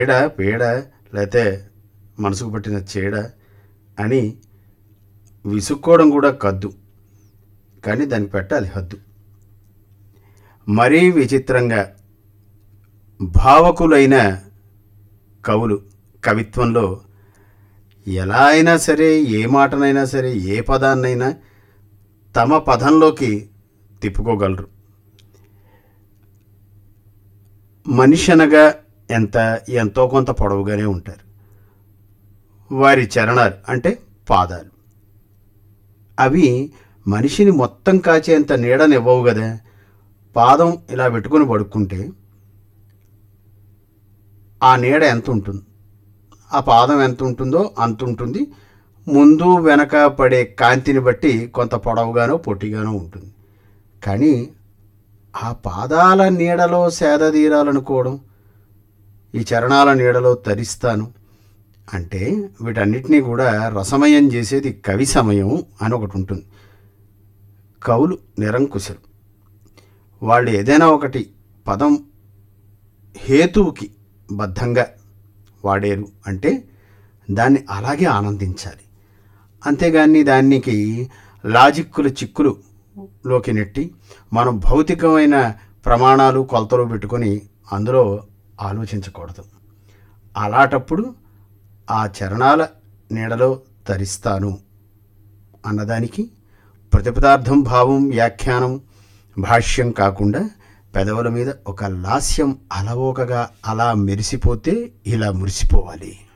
పీడ లేతే మనసుకు పట్టిన చీడ అని విసుక్కోవడం కూడా కద్దు, కానీ దానికి పెట్టాలి హద్దు. మరీ విచిత్రంగా భావకులైన కవులు కవిత్వంలో ఎలా అయినా సరే, ఏ మాటనైనా సరే, ఏ పదాన్నైనా తమ పదంలోకి తిప్పుకోగలరు. మనిషి అనగా ఎంతో కొంత పొడవుగానే ఉంటారు. వారి చరణాలు అంటే పాదాలు, అవి మనిషిని మొత్తం కాచేంత నీడనివ్వవు కదా. పాదం ఇలా పెట్టుకుని పడుకుంటే ఆ నీడ ఎంత ఉంటుంది, ఆ పాదం ఎంత ఉంటుందో అంత ఉంటుంది. ముందు వెనక పడే కాంతిని బట్టి కొంత పొడవుగానో పొట్టిగానో ఉంటుంది. కానీ ఆ పాదాల నీడలో సేదతీరాలనుకోవడం, ఈ చరణాల నీడలో తరిస్తాను అంటే వీటన్నిటినీ కూడా రసమయం చేసేది కవి సమయం అని ఒకటి ఉంటుంది. కవులు నిరంకుశలు. వాళ్ళు ఏదైనా ఒకటి పదం హేతువుకి బద్ధంగా వాడారు అంటే దాన్ని అలాగే ఆనందించాలి. అంతేగాని దానికి చిక్కులులోకి నెట్టి మనం భౌతికమైన ప్రమాణాలు కొలతలు పెట్టుకొని అందులో ఆలోచించకూడదు. అలాంటప్పుడు ఆ చరణాల నీడలో తరిస్తాను అన్నదానికి ప్రతిపదార్థం, భావం, వ్యాఖ్యానం, భాష్యం కాకుండా పెదవుల మీద ఒక లాస్యం అలవోకగా అలా మెరిసిపోతే ఇలా మురిసిపోవాలి.